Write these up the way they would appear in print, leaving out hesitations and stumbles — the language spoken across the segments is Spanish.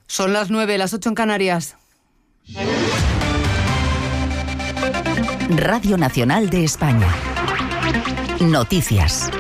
Son las 9, las 8 en Canarias. Radio Nacional de España. Noticias.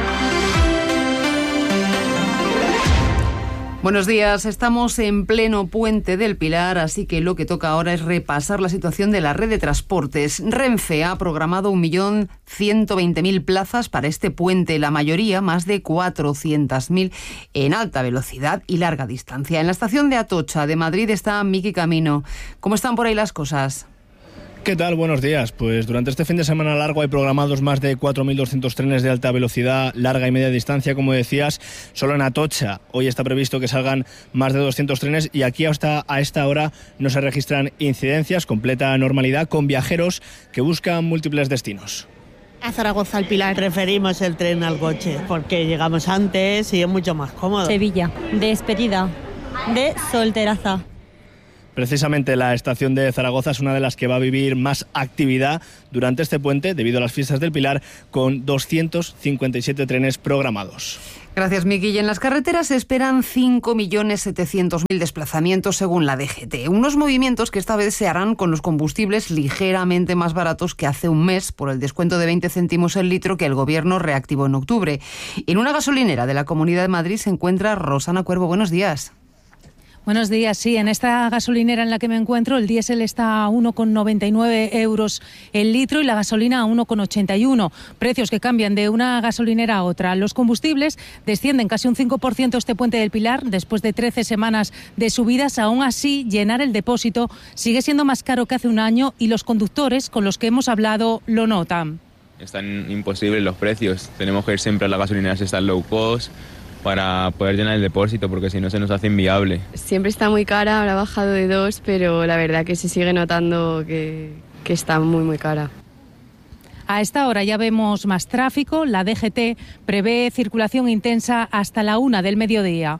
Buenos días, estamos en pleno Puente del Pilar, así que lo que toca ahora es repasar la situación de la red de transportes. Renfe ha programado 1.120.000 plazas para este puente, la mayoría, más de 400.000, en alta velocidad y larga distancia. En la estación de Atocha de Madrid está Miki Camino. ¿Cómo están por ahí las cosas? ¿Qué tal? Buenos días. Pues durante este fin de semana largo hay programados más de 4.200 trenes de alta velocidad, larga y media distancia, como decías. Solo en Atocha hoy está previsto que salgan más de 200 trenes y aquí hasta a esta hora no se registran incidencias, completa normalidad, con viajeros que buscan múltiples destinos. A Zaragoza, al Pilar. Preferimos el tren al coche porque llegamos antes y es mucho más cómodo. Sevilla, de despedida, de solteraza. Precisamente la estación de Zaragoza es una de las que va a vivir más actividad durante este puente debido a las fiestas del Pilar, con 257 trenes programados. Gracias, Miki. Y en las carreteras se esperan 5.700.000 desplazamientos según la DGT. Unos movimientos que esta vez se harán con los combustibles ligeramente más baratos que hace un mes por el descuento de 20 céntimos el litro que el Gobierno reactivó en octubre. En una gasolinera de la Comunidad de Madrid se encuentra Rosana Cuervo. Buenos días. Buenos días, sí, en esta gasolinera en la que me encuentro el diésel está a 1,99 euros el litro y la gasolina a 1,81, precios que cambian de una gasolinera a otra. Los combustibles descienden casi un 5% este Puente del Pilar después de 13 semanas de subidas. Aún así, llenar el depósito sigue siendo más caro que hace un año y los conductores con los que hemos hablado lo notan. Están imposibles los precios, tenemos que ir siempre a las gasolineras estas low cost para poder llenar el depósito, porque si no se nos hace inviable. Siempre está muy cara, ahora ha bajado de 2, pero la verdad que se sigue notando que está muy, muy cara. A esta hora ya vemos más tráfico. La DGT prevé circulación intensa hasta la 1 del mediodía.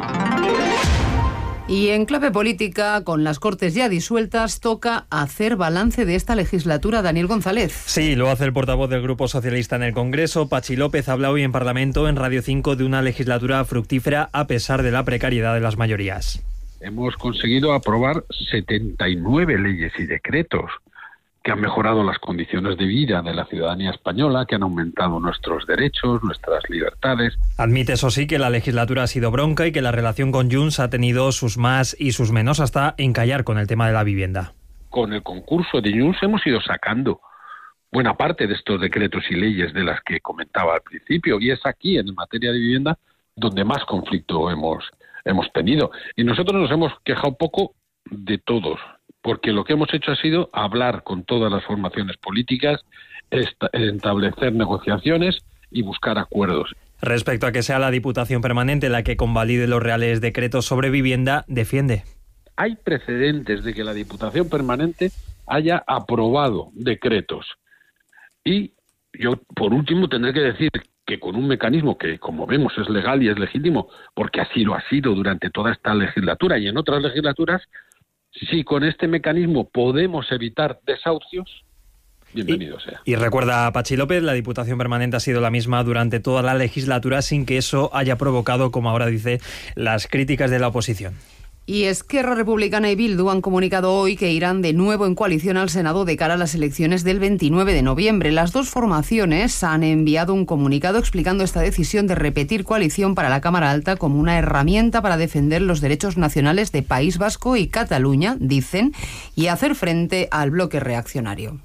Y en clave política, con las Cortes ya disueltas, toca hacer balance de esta legislatura. Daniel González. Sí, lo hace el portavoz del Grupo Socialista en el Congreso. Patxi López habla hoy en Parlamento, en Radio 5, de una legislatura fructífera a pesar de la precariedad de las mayorías. Hemos conseguido aprobar 79 leyes y decretos que han mejorado las condiciones de vida de la ciudadanía española, que han aumentado nuestros derechos, nuestras libertades. Admite, eso sí, que la legislatura ha sido bronca y que la relación con Junts ha tenido sus más y sus menos, hasta encallar con el tema de la vivienda. Con el concurso de Junts hemos ido sacando buena parte de estos decretos y leyes de las que comentaba al principio, y es aquí, en materia de vivienda, donde más conflicto hemos tenido. Y nosotros nos hemos quejado poco de todos, porque lo que hemos hecho ha sido hablar con todas las formaciones políticas, establecer negociaciones y buscar acuerdos. Respecto a que sea la Diputación Permanente la que convalide los reales decretos sobre vivienda, defiende. Hay precedentes de que la Diputación Permanente haya aprobado decretos. Y yo, por último, tendré que decir que con un mecanismo que, como vemos, es legal y es legítimo, porque así lo ha sido durante toda esta legislatura y en otras legislaturas, si con este mecanismo podemos evitar desahucios, bienvenido sea. Y recuerda a Patxi López, la Diputación Permanente ha sido la misma durante toda la legislatura sin que eso haya provocado, como ahora dice, las críticas de la oposición. Y Esquerra Republicana y Bildu han comunicado hoy que irán de nuevo en coalición al Senado de cara a las elecciones del 29 de noviembre. Las dos formaciones han enviado un comunicado explicando esta decisión de repetir coalición para la Cámara Alta como una herramienta para defender los derechos nacionales de País Vasco y Cataluña, dicen, y hacer frente al bloque reaccionario.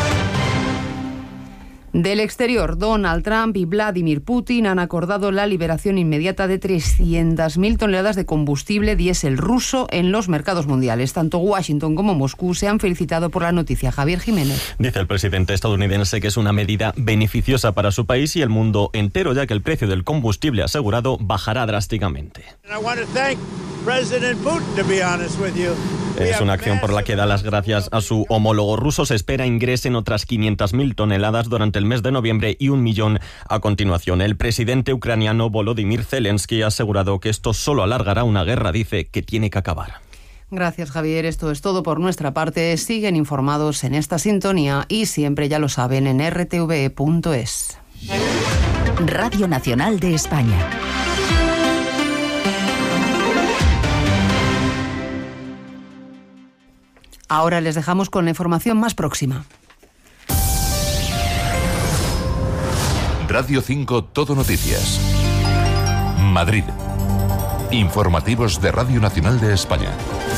Del exterior, Donald Trump y Vladimir Putin han acordado la liberación inmediata de 300.000 toneladas de combustible diésel ruso en los mercados mundiales. Tanto Washington como Moscú se han felicitado por la noticia. Javier Jiménez. Dice el presidente estadounidense que es una medida beneficiosa para su país y el mundo entero, ya que el precio del combustible asegurado bajará drásticamente. Es una acción por la que da las gracias a su homólogo ruso. Se espera ingresen otras 500.000 toneladas durante el mes de noviembre y 1 millón a continuación. El presidente ucraniano Volodymyr Zelensky ha asegurado que esto solo alargará una guerra, dice, que tiene que acabar. Gracias, Javier. Esto es todo por nuestra parte. Siguen informados en esta sintonía y siempre, ya lo saben, en rtve.es. Radio Nacional de España. Ahora les dejamos con la información más próxima. Radio 5 Todo Noticias. Madrid. Informativos de Radio Nacional de España.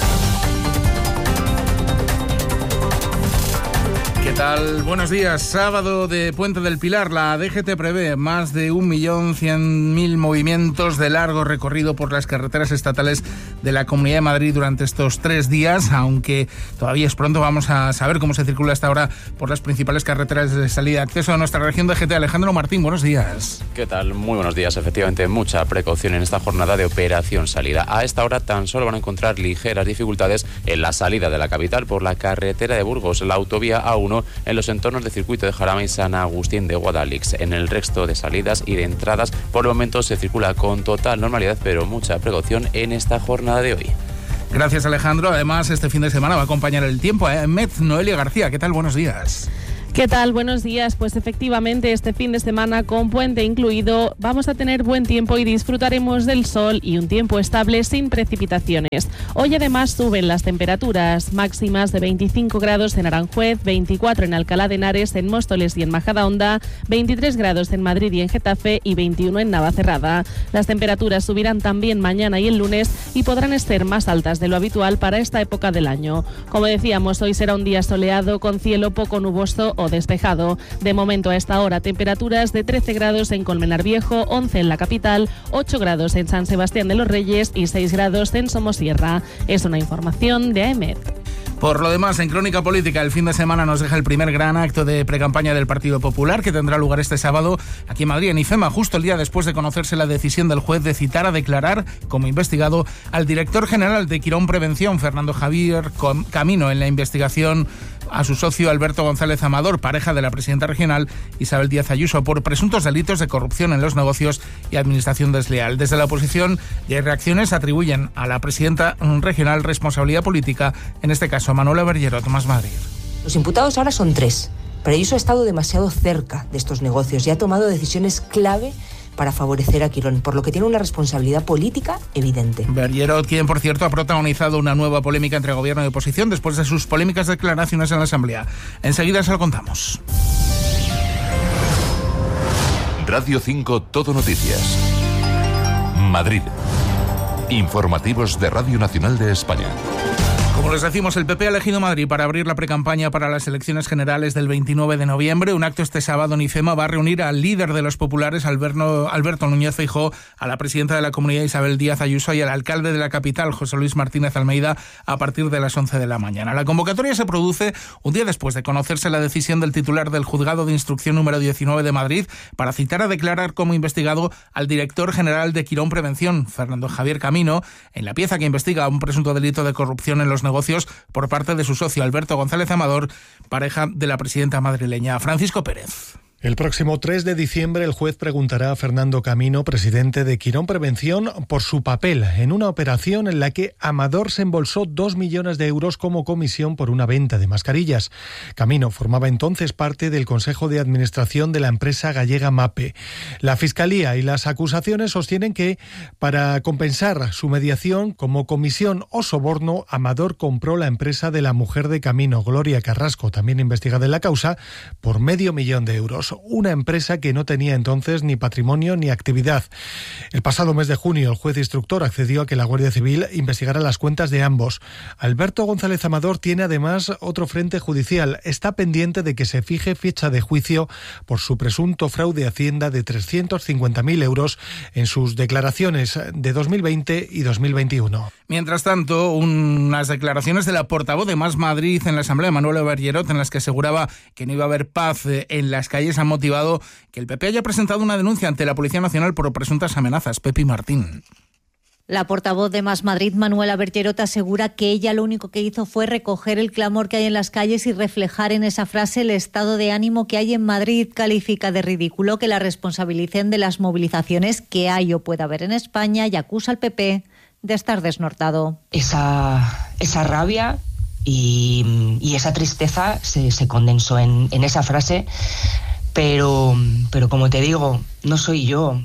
¿Qué tal? Buenos días. Sábado de Puente del Pilar. La DGT prevé más de 1.100.000 movimientos de largo recorrido por las carreteras estatales de la Comunidad de Madrid durante estos 3 días, aunque todavía es pronto. Vamos a saber cómo se circula hasta ahora por las principales carreteras de salida y acceso a nuestra región DGT. Alejandro Martín, buenos días. ¿Qué tal? Muy buenos días. Efectivamente, mucha precaución en esta jornada de operación salida. A esta hora tan solo van a encontrar ligeras dificultades en la salida de la capital por la carretera de Burgos, la autovía A1, en los entornos de Circuito de Jarama y San Agustín de Guadalix. En el resto de salidas y de entradas, por el momento se circula con total normalidad, pero mucha precaución en esta jornada de hoy. Gracias, Alejandro. Además, este fin de semana va a acompañar el tiempo a Metz. Noelia García, ¿qué tal? Buenos días. ¿Qué tal? Buenos días. Pues efectivamente, este fin de semana, con puente incluido, vamos a tener buen tiempo y disfrutaremos del sol y un tiempo estable sin precipitaciones. Hoy además suben las temperaturas máximas de 25 grados en Aranjuez, 24 en Alcalá de Henares, en Móstoles y en Majadahonda, 23 grados en Madrid y en Getafe y 21 en Navacerrada. Las temperaturas subirán también mañana y el lunes y podrán ser más altas de lo habitual para esta época del año. Como decíamos, hoy será un día soleado con cielo poco nuboso o despejado. De momento a esta hora, temperaturas de 13 grados en Colmenar Viejo, 11 en la capital, 8 grados en San Sebastián de los Reyes y 6 grados en Somosierra. Es una información de AEMET. Por lo demás, en Crónica Política, el fin de semana nos deja el primer gran acto de precampaña del Partido Popular, que tendrá lugar este sábado aquí en Madrid, en IFEMA, justo el día después de conocerse la decisión del juez de citar a declarar como investigado al director general de Quirón Prevención, Fernando Javier Camino, en la investigación a su socio Alberto González Amador, pareja de la presidenta regional Isabel Díaz Ayuso, por presuntos delitos de corrupción en los negocios y administración desleal. Desde la oposición y reacciones atribuyen a la presidenta regional responsabilidad política, en este caso a Manuela Bergerot, Más Madrid. Los imputados ahora son 3, pero Ayuso ha estado demasiado cerca de estos negocios y ha tomado decisiones clave para favorecer a Quirón, por lo que tiene una responsabilidad política evidente. Bergerot, quien por cierto ha protagonizado una nueva polémica entre gobierno y oposición después de sus polémicas declaraciones en la Asamblea. Enseguida se lo contamos. Radio 5 Todo Noticias. Madrid. Informativos de Radio Nacional de España. Como les decimos, el PP ha elegido Madrid para abrir la precampaña para las elecciones generales del 29 de noviembre. Un acto este sábado en IFEMA va a reunir al líder de los populares, Alberto Núñez Feijóo, a la presidenta de la Comunidad, Isabel Díaz Ayuso, y al alcalde de la capital, José Luis Martínez Almeida, a partir de las 11 de la mañana. La convocatoria se produce un día después de conocerse la decisión del titular del Juzgado de Instrucción número 19 de Madrid para citar a declarar como investigado al director general de Quirón Prevención, Fernando Javier Camino, en la pieza que investiga un presunto delito de corrupción en los negocios por parte de su socio Alberto González Amador, pareja de la presidenta madrileña. Francisco Pérez. El próximo 3 de diciembre el juez preguntará a Fernando Camino, presidente de Quirón Prevención, por su papel en una operación en la que Amador se embolsó 2 millones de euros como comisión por una venta de mascarillas. Camino formaba entonces parte del Consejo de Administración de la empresa gallega MAPE. La Fiscalía y las acusaciones sostienen que, para compensar su mediación como comisión o soborno, Amador compró la empresa de la mujer de Camino, Gloria Carrasco, también investigada en la causa, por $500,000 euros. Una empresa que no tenía entonces ni patrimonio ni actividad. El pasado mes de junio, el juez instructor accedió a que la Guardia Civil investigara las cuentas de ambos. Alberto González Amador tiene además otro frente judicial. Está pendiente de que se fije fecha de juicio por su presunto fraude a Hacienda de 350.000 euros en sus declaraciones de 2020 y 2021. Mientras tanto, unas declaraciones de la portavoz de Más Madrid en la Asamblea, Manuela Bergerot, en las que aseguraba que no iba a haber paz en las calles, han motivado que el PP haya presentado una denuncia ante la Policía Nacional por presuntas amenazas. Pepi Martín. La portavoz de Más Madrid, Manuela Bergerot, asegura que ella lo único que hizo fue recoger el clamor que hay en las calles y reflejar en esa frase el estado de ánimo que hay en Madrid. Califica de ridículo que la responsabilicen de las movilizaciones que hay o pueda haber en España y acusa al PP de estar desnortado. Esa rabia y esa tristeza se condensó en esa frase. Pero como te digo, no soy yo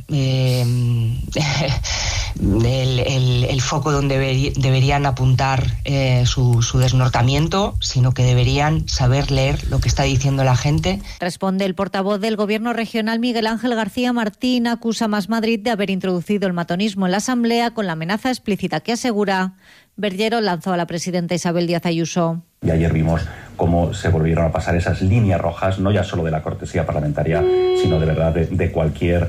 el foco donde deberían apuntar su desnortamiento, sino que deberían saber leer lo que está diciendo la gente. Responde el portavoz del Gobierno regional, Miguel Ángel García Martín, acusa a Más Madrid de haber introducido el matonismo en la Asamblea con la amenaza explícita que asegura Berllero lanzó a la presidenta Isabel Díaz Ayuso. Y ayer vimos cómo se volvieron a pasar esas líneas rojas, no ya solo de la cortesía parlamentaria, sino de verdad de cualquier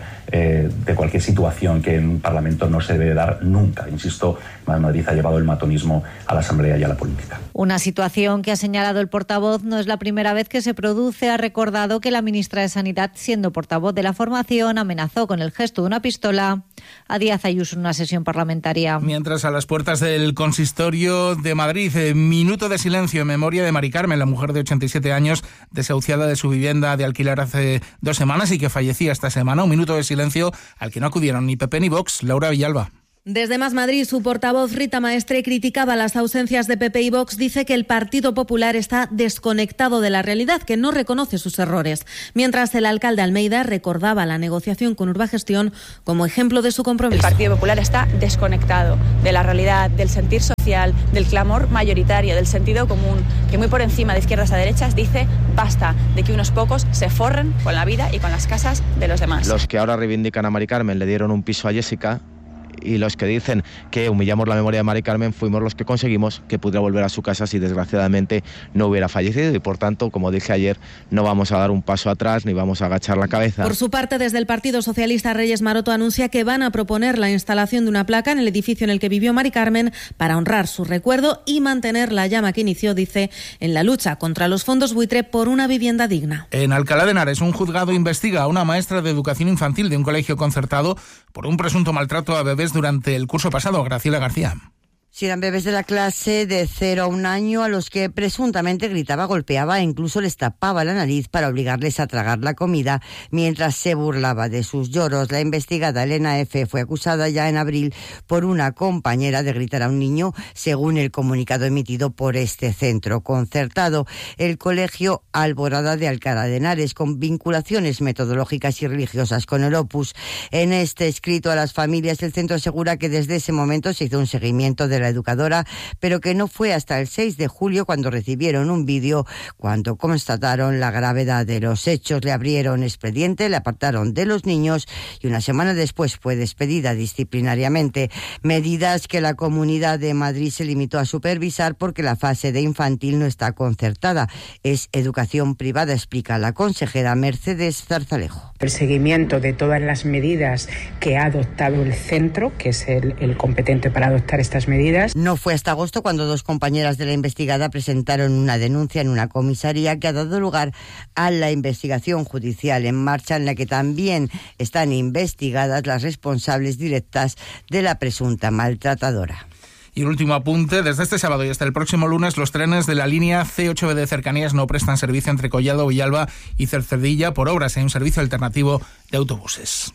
situación que en un Parlamento no se debe dar nunca. Insisto, Madrid ha llevado el matonismo a la Asamblea y a la política. Una situación que ha señalado el portavoz no es la primera vez que se produce. Ha recordado que la ministra de Sanidad, siendo portavoz de la formación, amenazó con el gesto de una pistola a Díaz Ayuso en una sesión parlamentaria. Mientras, a las puertas del Consistorio de Madrid, minuto de silencio en memoria de Mari Carmen, la mujer de 87 años desahuciada de su vivienda de alquiler hace 2 semanas y que fallecía esta semana. Un minuto de silencio al que no acudieron ni PP ni Vox. Laura Villalba. Desde Más Madrid, su portavoz Rita Maestre criticaba las ausencias de PP y Vox. Dice que el Partido Popular está desconectado de la realidad, que no reconoce sus errores. Mientras, el alcalde Almeida recordaba la negociación con Urbagestión como ejemplo de su compromiso. El Partido Popular está desconectado de la realidad, del sentir social, del clamor mayoritario, del sentido común, que muy por encima de izquierdas a derechas dice basta de que unos pocos se forren con la vida y con las casas de los demás. Los que ahora reivindican a Mari Carmen le dieron un piso a Jessica, y los que dicen que humillamos la memoria de Mari Carmen fuimos los que conseguimos que pudiera volver a su casa si desgraciadamente no hubiera fallecido, y por tanto, como dije ayer, no vamos a dar un paso atrás ni vamos a agachar la cabeza. Por su parte, desde el Partido Socialista, Reyes Maroto anuncia que van a proponer la instalación de una placa en el edificio en el que vivió Mari Carmen para honrar su recuerdo y mantener la llama que inició, dice, en la lucha contra los fondos buitre por una vivienda digna. En Alcalá de Henares, un juzgado investiga a una maestra de educación infantil de un colegio concertado por un presunto maltrato a bebés durante el curso pasado. Graciela García. Si eran bebés de la clase de 0 a 1 año a los que presuntamente gritaba, golpeaba e incluso les tapaba la nariz para obligarles a tragar la comida mientras se burlaba de sus lloros. La investigada Elena F. fue acusada ya en abril por una compañera de gritar a un niño, según el comunicado emitido por este centro concertado. El colegio Alborada de Alcalá de Henares, con vinculaciones metodológicas y religiosas con el Opus. En este escrito a las familias, el centro asegura que desde ese momento se hizo un seguimiento de la educadora, pero que no fue hasta el 6 de julio cuando recibieron un vídeo, cuando constataron la gravedad de los hechos. Le abrieron expediente, le apartaron de los niños y una semana después fue despedida disciplinariamente. Medidas que la Comunidad de Madrid se limitó a supervisar porque la fase de infantil no está concertada. Es educación privada, explica la consejera Mercedes Zarzalejo. El seguimiento de todas las medidas que ha adoptado el centro, que es el competente para adoptar estas medidas. No fue hasta agosto cuando 2 compañeras de la investigada presentaron una denuncia en una comisaría que ha dado lugar a la investigación judicial en marcha, en la que también están investigadas las responsables directas de la presunta maltratadora. Y el último apunte, desde este sábado y hasta el próximo lunes, los trenes de la línea C8B de cercanías no prestan servicio entre Collado, Villalba y Cercedilla por obras. Hay un servicio alternativo de autobuses.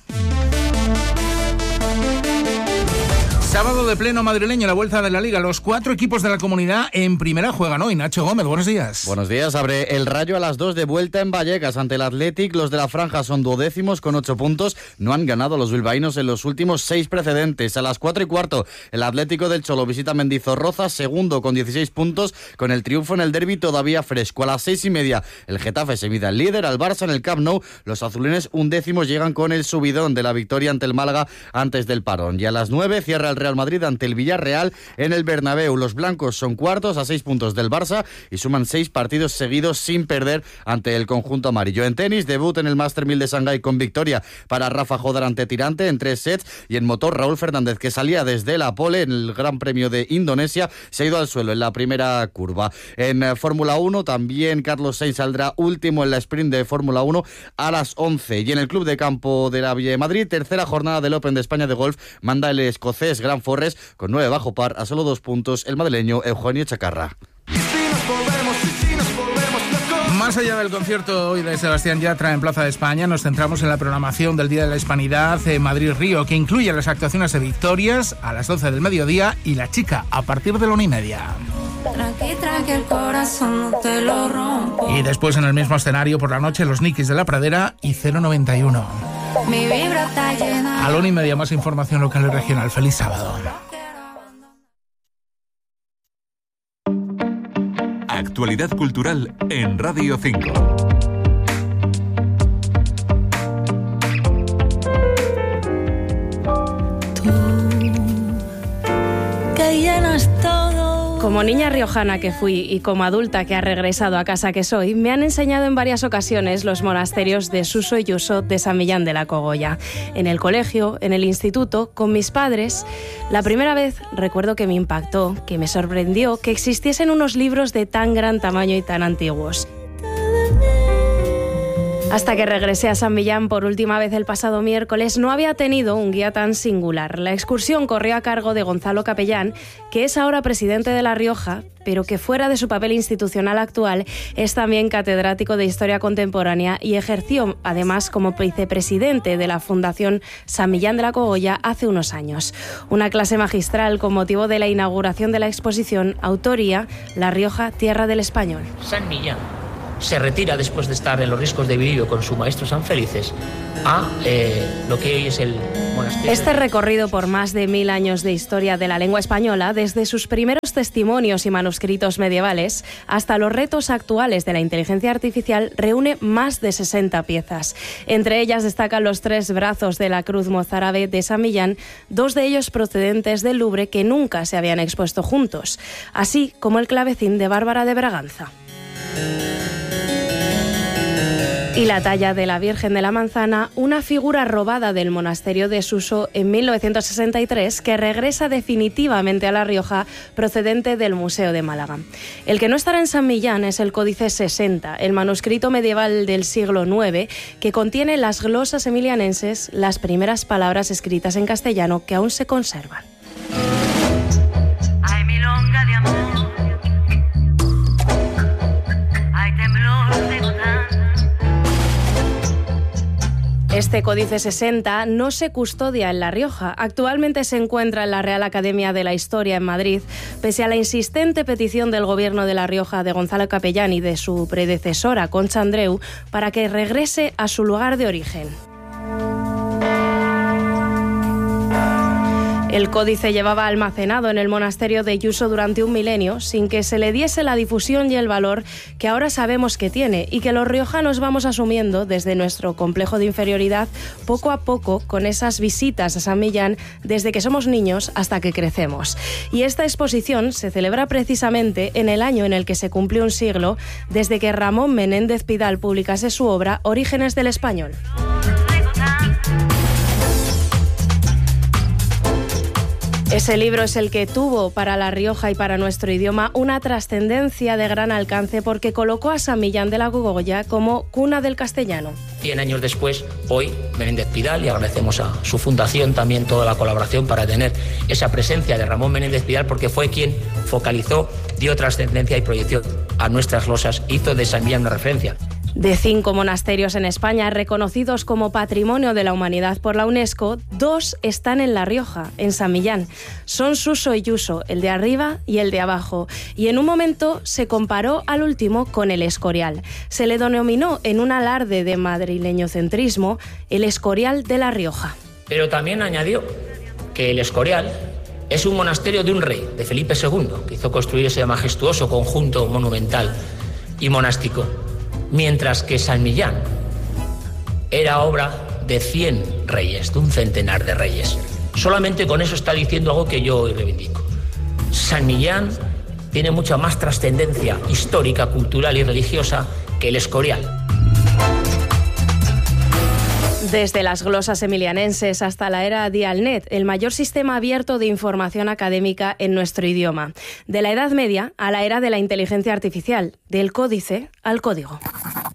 Sábado de pleno madrileño, la vuelta de la Liga. Los 4 equipos de la Comunidad en primera juegan hoy. Nacho Gómez, buenos días. Buenos días. Abre el Rayo a las 2 de vuelta en Vallecas ante el Athletic. Los de la Franja son 12º con 8 puntos. No han ganado los bilbaínos en los últimos 6 precedentes. A las 4:15, el Atlético del Cholo visita Mendizorroza, segundo con 16 puntos, con el triunfo en el derbi todavía fresco. A las 6:30, el Getafe se mide al líder, al Barça en el Camp Nou. Los azulines 11º llegan con el subidón de la victoria ante el Málaga antes del parón. Y a las 9 cierra el Real Madrid ante el Villarreal en el Bernabéu. Los blancos son cuartos a 6 puntos del Barça y suman 6 partidos seguidos sin perder ante el conjunto amarillo. En tenis, debut en el Master 1000 de Shanghái con victoria para Rafa Jodar ante Tirante en 3 sets, y en motor Raúl Fernández, que salía desde la pole en el Gran Premio de Indonesia, se ha ido al suelo en la primera curva. En Fórmula 1 también Carlos Sainz saldrá último en la sprint de Fórmula 1 a las 11. Y en el Club de Campo de la Villa de Madrid, tercera jornada del Open de España de golf, manda el escocés Grant Forrest con 9 bajo par, a solo 2 puntos el madrileño Eugenio Chacarra. Más allá del concierto hoy de Sebastián Yatra en Plaza de España, nos centramos en la programación del Día de la Hispanidad en Madrid-Río, que incluye las actuaciones de Victorias a las 12 del mediodía y La Chica a partir de la 1:30. Tranqui, el corazón no te lo rompo. Y después, en el mismo escenario por la noche, los Nikis de la Pradera y 091. Mi vibra está llena. A la 1:30 más información local y regional. Feliz sábado. Actualidad cultural en Radio 5. Que llenas todo. Como niña riojana que fui y como adulta que ha regresado a casa que soy, me han enseñado en varias ocasiones los monasterios de Suso y Yuso de San Millán de la Cogolla. En el colegio, en el instituto, con mis padres. La primera vez recuerdo que me impactó, que me sorprendió que existiesen unos libros de tan gran tamaño y tan antiguos. Hasta que regresé a San Millán por última vez el pasado miércoles, no había tenido un guía tan singular. La excursión corrió a cargo de Gonzalo Capellán, que es ahora presidente de La Rioja, pero que fuera de su papel institucional actual es también catedrático de Historia Contemporánea y ejerció además como vicepresidente de la Fundación San Millán de la Cogolla hace unos años. Una clase magistral con motivo de la inauguración de la exposición Autoría, La Rioja, Tierra del Español. San Millán se retira después de estar en los riscos de Virilio con su maestro San Felices a lo que hoy es el monasterio. Este recorrido por más de 1000 años de historia de la lengua española, desde sus primeros testimonios y manuscritos medievales hasta los retos actuales de la inteligencia artificial, reúne más de 60 piezas. Entre ellas destacan los 3 brazos de la cruz mozárabe de San Millán, 2 de ellos procedentes del Louvre que nunca se habían expuesto juntos, así como el clavecín de Bárbara de Braganza. Y la talla de la Virgen de la Manzana, una figura robada del monasterio de Suso en 1963 que regresa definitivamente a La Rioja procedente del Museo de Málaga. El que no estará en San Millán es el Códice 60, el manuscrito medieval del siglo IX que contiene las glosas emilianenses, las primeras palabras escritas en castellano que aún se conservan. Hay milonga de amor. Hay temblor de gotán. Este Códice 60 no se custodia en La Rioja. Actualmente se encuentra en la Real Academia de la Historia en Madrid, pese a la insistente petición del Gobierno de La Rioja de Gonzalo Capellán y de su predecesora, Concha Andreu, para que regrese a su lugar de origen. El códice llevaba almacenado en el monasterio de Yuso durante un milenio, sin que se le diese la difusión y el valor que ahora sabemos que tiene y que los riojanos vamos asumiendo desde nuestro complejo de inferioridad poco a poco con esas visitas a San Millán desde que somos niños hasta que crecemos. Y esta exposición se celebra precisamente en el año en el que se cumplió un siglo desde que Ramón Menéndez Pidal publicase su obra Orígenes del Español. Ese libro es el que tuvo para La Rioja y para nuestro idioma una trascendencia de gran alcance porque colocó a San Millán de la Cogolla como cuna del castellano. 100 años después, hoy, Menéndez Pidal, y agradecemos a su fundación también toda la colaboración para tener esa presencia de Ramón Menéndez Pidal, porque fue quien focalizó, dio trascendencia y proyección a nuestras glosas, hizo de San Millán una referencia. De 5 monasterios en España reconocidos como Patrimonio de la Humanidad por la UNESCO, 2 están en La Rioja, en San Millán. Son Suso y Yuso, el de arriba y el de abajo. Y en un momento se comparó al último con el Escorial. Se le denominó en un alarde de madrileñocentrismo el Escorial de La Rioja. Pero también añadió que el Escorial es un monasterio de un rey, de Felipe II, que hizo construir ese majestuoso conjunto monumental y monástico. Mientras que San Millán era obra de 100 reyes, de un centenar de reyes. Solamente con eso está diciendo algo que yo hoy reivindico. San Millán tiene mucha más trascendencia histórica, cultural y religiosa que el Escorial. Desde las glosas emilianenses hasta la era Dialnet, el mayor sistema abierto de información académica en nuestro idioma. De la Edad Media a la era de la inteligencia artificial, del códice al código.